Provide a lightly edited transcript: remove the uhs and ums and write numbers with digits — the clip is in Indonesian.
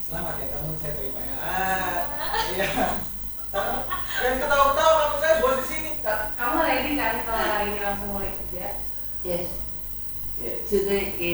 Selamat ya kamu saya terima ya. Iya. Jangan ketawa-ketawa kamu, saya bos di sini. Kamu ready kan kalau hari ini langsung mulai kerja? Yes. Yes. Today